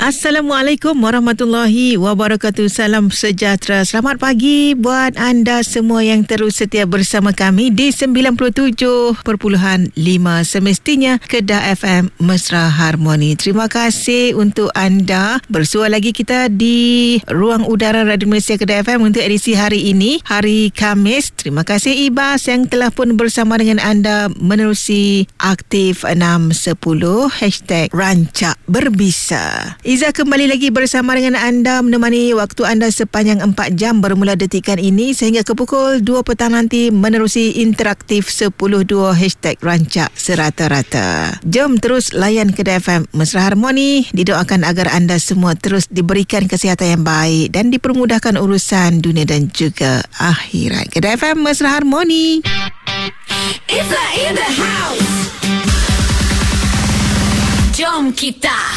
Assalamualaikum warahmatullahi wabarakatuh. Salam sejahtera. Selamat pagi buat anda semua yang terus setia bersama kami di 97.5 semestinya Kedah FM Mesra Harmoni. Terima kasih untuk anda. Bersua lagi kita di ruang udara Radio Malaysia Kedah FM untuk edisi hari ini, hari Khamis. Terima kasih Ibas yang telah pun bersama dengan anda menerusi aktif 610 #Rancak Berbisa. Iza kembali lagi bersama dengan anda, menemani waktu anda sepanjang 4 jam bermula detikan ini sehingga ke pukul 2 petang nanti menerusi interaktif 10.2 #Rancak Serata-Rata. Jom terus layan Kedah FM Mesra Harmoni. Didoakan agar anda semua terus diberikan kesihatan yang baik dan dipermudahkan urusan dunia dan juga akhirat. Kedah FM Mesra Harmoni. It's in the house. Jom kita